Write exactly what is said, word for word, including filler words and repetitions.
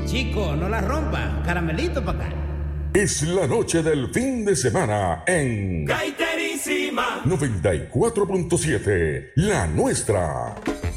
chico, no la rompa. Caramelito para acá. Es la noche del fin de semana en Gaiterísima noventa y cuatro punto siete, la nuestra.